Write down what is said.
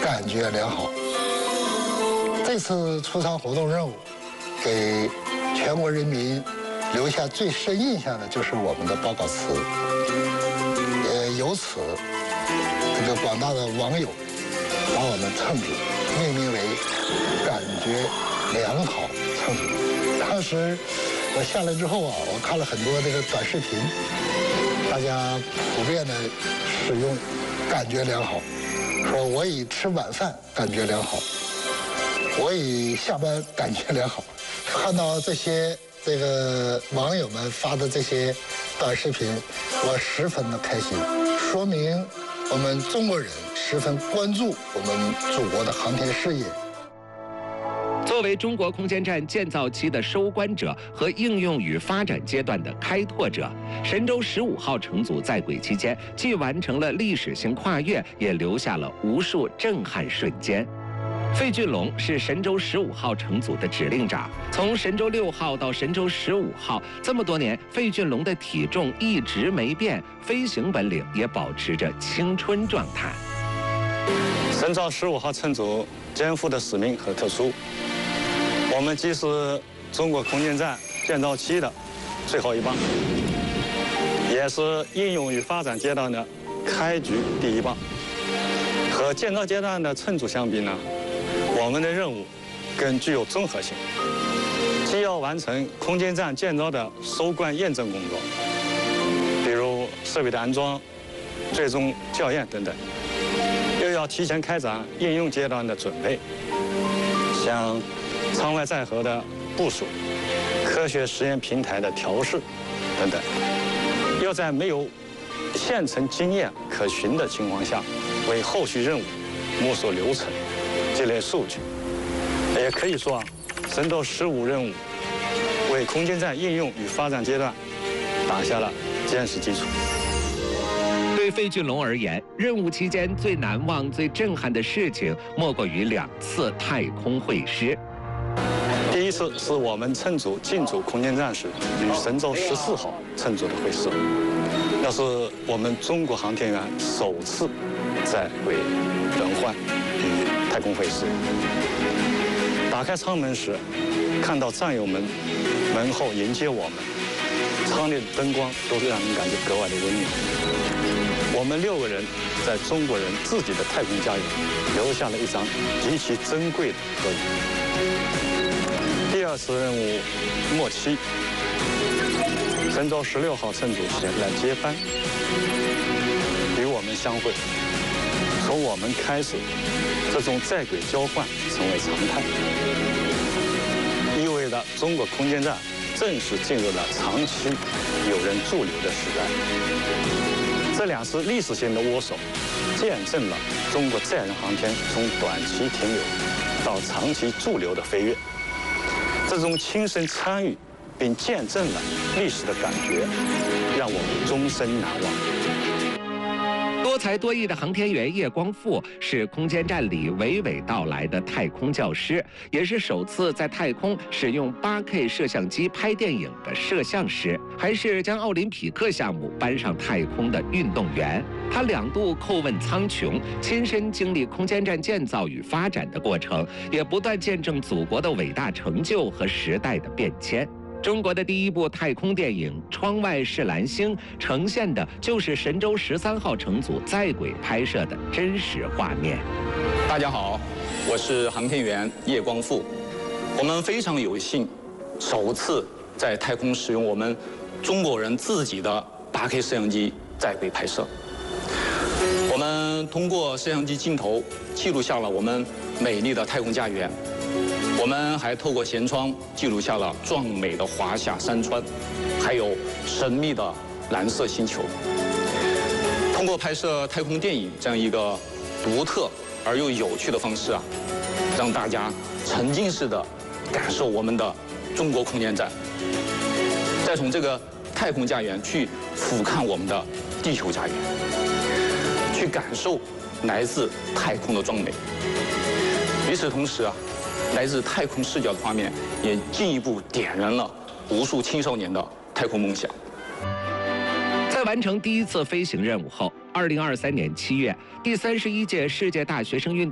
感觉良好。这次出舱活动任务给全国人民留下最深印象的就是我们的报告词，由此这个广大的网友把我们乘组命名为“感觉良好乘组”。当时我下来之后啊，我看了很多这个短视频，大家普遍的使用“感觉良好”，说我已吃晚饭感觉良好，我已下班感觉良好。看到这个网友们发的这些短视频，我十分的开心，说明我们中国人十分关注我们祖国的航天事业。 作为中国空间站建造期的收官者和应用与发展阶段的开拓者，神舟15号乘组在轨期间，既完成了历史性跨越，也留下了无数震撼瞬间。费俊龙是神舟15号乘组的指令长，从神舟6号到神舟15号，这么多年，费俊龙的体重一直没变，飞行本领也保持着青春状态。 神舟15号乘组肩负的使命很特殊，我们既是中国空间站建造期的最后一棒，也是应用与发展阶段的开局第一棒。和建造阶段的乘组相比呢，我们的任务更具有综合性，既要完成空间站建造的收官验证工作，比如设备的安装、最终校验等等，又要提前开展应用阶段的准备，像舱外载荷的部署、科学实验平台的调试等等，要在没有现成经验可循的情况下，为后续任务摸索流程、积累数据。也可以说神舟15任务为空间站应用与发展阶段打下了坚实基础。 对费俊龙而言，任务期间最难忘、最震撼的事情，莫过于2次太空会师。 第一次是我们乘组进驻空间站时，与神舟14号乘组的会师，那是我们中国航天员首次在轨轮换与太空会师。打开舱门时，看到战友们门后迎接我们，舱内的灯光都是让人感觉格外的温暖。我们6个人在中国人自己的太空家园留下了一张极其珍贵的合影。第2次任务末期，神舟16号乘组前来接班，与我们相会。从我们开始，这种在轨交换成为常态，意味着中国空间站正式进入了长期有人驻留的时代。这2次历史性的握手，见证了中国载人航天从短期停留到长期驻留的飞跃。这种亲身参与并见证了历史的感觉，让我们终身难忘。 多才多艺的航天员叶光富是空间站里娓娓道来的太空教师，也是首次在太空使用8K 摄像机拍电影的摄像师，还是将奥林匹克项目搬上太空的运动员。他2度叩问苍穹，亲身经历空间站建造与发展的过程，也不断见证祖国的伟大成就和时代的变迁。中国的第1部太空电影《窗外是蓝星》呈现的就是神舟13号乘组在轨拍摄的真实画面。 大家好，我是航天员叶光富。我们非常有幸，首次在太空使用我们中国人自己的8K 摄像机在轨拍摄。我们通过摄像机镜头记录下了我们美丽的太空家园。我们还透过舷窗记录下了壮美的华夏山川，还有神秘的蓝色星球。通过拍摄太空电影这样一个独特而又有趣的方式让大家沉浸式的感受我们的中国空间站，再从这个太空家园去俯瞰我们的地球家园，去感受来自太空的壮美。与此同时来自太空视角的画面也进一步点燃了无数青少年的太空梦想。 在完成第1次飞行任务后，2023年7月，第31届世界大学生运动